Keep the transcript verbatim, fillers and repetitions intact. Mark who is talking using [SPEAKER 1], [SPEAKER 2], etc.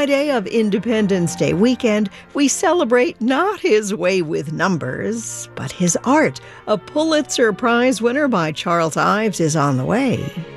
[SPEAKER 1] Friday of Independence Day weekend, we celebrate not his way with numbers, but his art. A Pulitzer Prize winner by Charles Ives is on the way.